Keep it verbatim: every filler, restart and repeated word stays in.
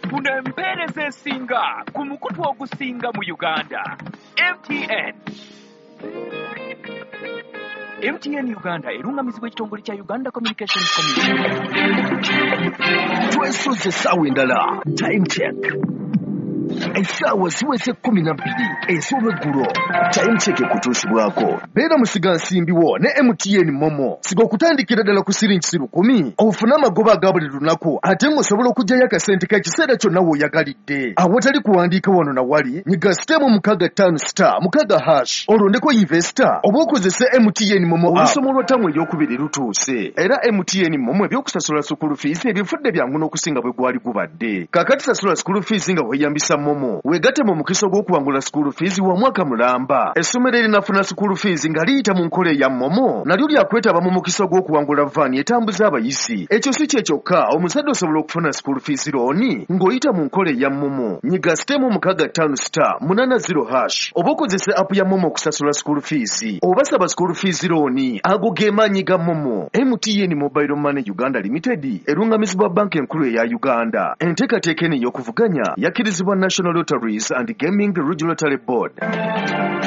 Funa empeereza esinga ku mukutu ogusinga mu Uganda. M T N. M T N Uganda erungamizibwa ekitongole kya Uganda Communications Commission. Twesoze essaawa endala. Time check. Essaawa ziweze kumi na bbiri ez'olweggulo. Time check ekutuusibwako. Beera musigansimbiwo ne M T N Momo. Siga okutandikira ddala ku siringi lukumi. Ofune amagoba aga buli lunaku ate ng'osobola okuggyayo akasente k'ekiseera kyonna w'oyagalidde. Awatali kuwandiika wano na wali, nyiga sitemu mukaaga ttaano star mukaaga hash. Olondeko investor oba okozese M T N Momo app. Olusomo lwa ttamu eryokubiri lutuuse. Era M T N Momo ebyokusasula school fees ebifudde byangu n'okusinga bwe gwali gubadde. Kaakati sasula school fees nga weeyambisa Momo. Weegatte mu mukisa gw'okuwangula school fees wa mwaka mulamba. Essomero erinafuna school fees nga liyita mu nkola eya Momo nalyo lyakwetaba mu mukisa gw'okuwangula vaani etambuza abayisi. Ekyo si kye kyokka, omuzadde osobola okufuna school fees looni ng'oyita mu nkola eya Momo. Nyiga sitemu mukaaga ttaano star munaana zero hash oba okozese app ya Momo okusasula school fees. Oba saba school fees looni ago ge maanyi ga Momo. M T N Mobile Money Uganda Limited erungamizibwa banka enkulu eya Uganda. Enteekateeka eno ey'okuvuganya yakkirizibwa National Lotteries and Gaming Regulatory Board.